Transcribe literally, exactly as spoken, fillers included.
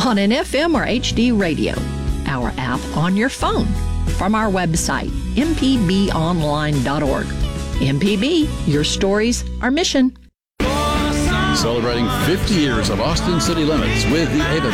on an F M or H D radio, our app on your phone, from our website, m p b online dot org. M P B, your stories, our mission. Celebrating fifty years of Austin City Limits with the Ava